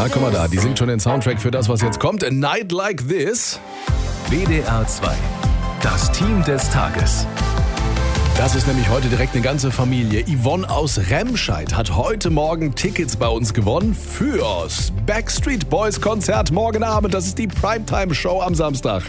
Ah, guck mal da, die singt schon den Soundtrack für das, was jetzt kommt. A Night Like This. WDR 2. Das Team des Tages. Das ist nämlich heute direkt eine ganze Familie. Yvonne aus Remscheid hat heute Morgen Tickets bei uns gewonnen fürs Backstreet Boys Konzert morgen Abend. Das ist die Primetime-Show am Samstag.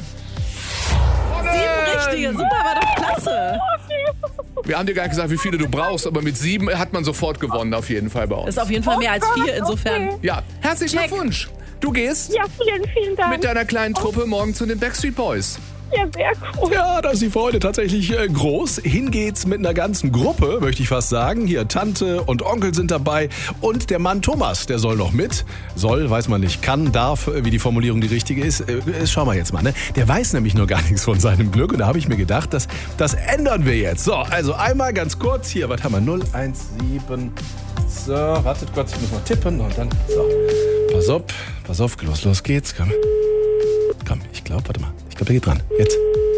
7 richtige, super, war doch klasse. Wir haben dir gar nicht gesagt, wie viele du brauchst, aber mit 7 hat man sofort gewonnen, auf jeden Fall bei uns. Das ist auf jeden Fall mehr als 4, insofern. Okay. Ja, herzlichen Glückwunsch. Du gehst vielen Dank. mit deiner kleinen Truppe morgen zu den Backstreet Boys. Ja, sehr cool. Ja, da ist die Freude tatsächlich groß. Hin geht's mit einer ganzen Gruppe, möchte ich fast sagen. Hier Tante und Onkel sind dabei und der Mann Thomas, der soll noch mit. Soll, weiß man nicht, kann, darf, wie die Formulierung die richtige ist. Schauen wir jetzt mal, ne? Der weiß nämlich nur gar nichts von seinem Glück und da habe ich mir gedacht, das ändern wir jetzt. So, also einmal ganz kurz hier, was haben wir? 017. So, wartet kurz, ich muss mal tippen und dann, so. Pass auf, los geht's, komm, ich glaube, warte mal. Ich glaube, der geht dran. Jetzt.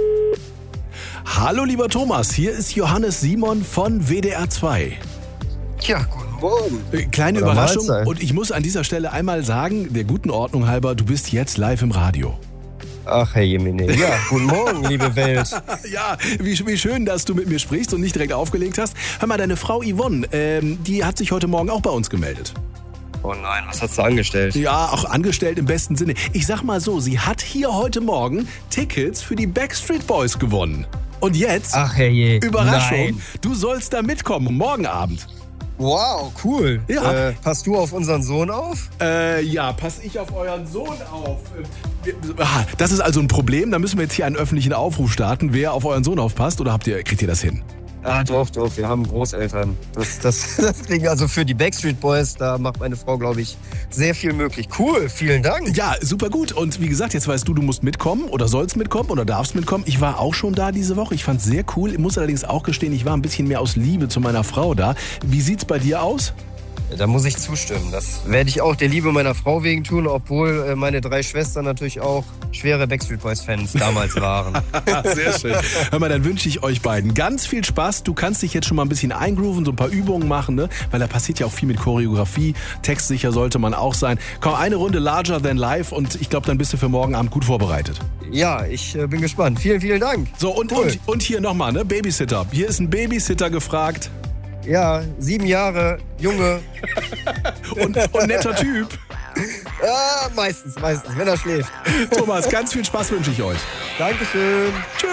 Hallo, lieber Thomas. Hier ist Johannes Simon von WDR 2. Ja, guten Morgen. Kleine Oder Überraschung. Mahlzeit. Und ich muss an dieser Stelle einmal sagen, der guten Ordnung halber, du bist jetzt live im Radio. Ach, Herr Jemine. Ja, guten Morgen, liebe Welt. Ja, wie schön, dass du mit mir sprichst und nicht direkt aufgelegt hast. Hör mal, deine Frau Yvonne, die hat sich heute Morgen auch bei uns gemeldet. Oh nein, was hast du angestellt? Ja, auch angestellt im besten Sinne. Ich sag mal so, sie hat hier heute Morgen Tickets für die Backstreet Boys gewonnen. Und jetzt, Ach, Herrje. Überraschung, Nein. du sollst da mitkommen, morgen Abend. Wow, cool. Ja. Passt du auf unseren Sohn auf? Ja, pass ich auf euren Sohn auf. Das ist also ein Problem, da müssen wir jetzt hier einen öffentlichen Aufruf starten, wer auf euren Sohn aufpasst, oder kriegt ihr das hin? Ah, doch, wir haben Großeltern. Das kriegen also für die Backstreet Boys, da macht meine Frau, glaube ich, sehr viel möglich. Cool, vielen Dank. Ja, super gut. Und wie gesagt, jetzt weißt du musst mitkommen oder sollst mitkommen oder darfst mitkommen. Ich war auch schon da diese Woche. Ich fand es sehr cool. Ich muss allerdings auch gestehen, ich war ein bisschen mehr aus Liebe zu meiner Frau da. Wie sieht's bei dir aus? Da muss ich zustimmen. Das werde ich auch der Liebe meiner Frau wegen tun, obwohl meine 3 Schwestern natürlich auch schwere Backstreet Boys-Fans damals waren. Sehr schön. Hör mal, dann wünsche ich euch beiden ganz viel Spaß. Du kannst dich jetzt schon mal ein bisschen eingrooven, so ein paar Übungen machen, ne? Weil da passiert ja auch viel mit Choreografie. Textsicher sollte man auch sein. Komm, eine Runde Larger Than Life und ich glaube, dann bist du für morgen Abend gut vorbereitet. Ja, ich bin gespannt. Vielen, vielen Dank. So, und hier nochmal, ne? Babysitter. Hier ist ein Babysitter gefragt. Ja, 7 Jahre, Junge. und netter Typ. Ja, meistens, wenn er schläft. Thomas, ganz viel Spaß wünsche ich euch. Dankeschön. Tschüss.